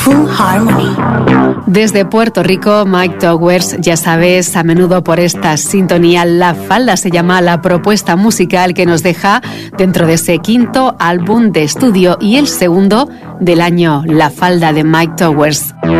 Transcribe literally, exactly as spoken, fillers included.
Full Harmony. Desde Puerto Rico, Mike Towers, ya sabes, a menudo por esta sintonía. La Falda se llama la propuesta musical que nos deja dentro de ese quinto álbum de estudio y el segundo del año, La Falda de Mike Towers.